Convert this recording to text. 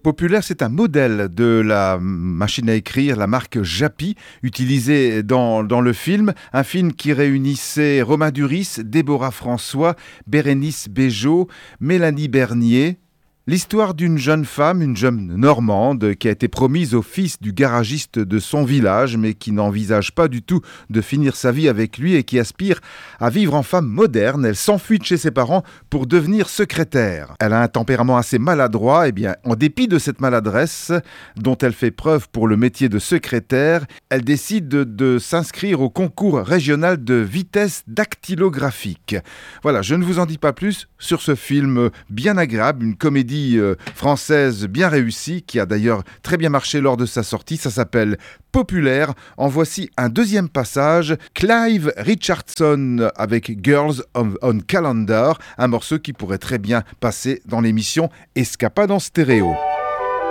Populaire, c'est un modèle de la machine à écrire, la marque Japy, utilisée dans le film. Un film qui réunissait Romain Duris, Déborah François, Bérénice Bejo, Mélanie Bernier. L'histoire d'une jeune femme, une jeune normande, qui a été promise au fils du garagiste de son village, mais qui n'envisage pas du tout de finir sa vie avec lui et qui aspire à vivre en femme moderne. Elle s'enfuit de chez ses parents pour devenir secrétaire. Elle a un tempérament assez maladroit, et bien, en dépit de cette maladresse dont elle fait preuve pour le métier de secrétaire, elle décide de s'inscrire au concours régional de vitesse dactylographique. Voilà, je ne vous en dis pas plus sur ce film bien agréable, une comédie française bien réussie, qui a d'ailleurs très bien marché lors de sa sortie. Ça s'appelle Populaire. En voici un deuxième passage. Clive Richardson avec Girls on Calendar, un morceau qui pourrait très bien passer dans l'émission Escapade en stéréo.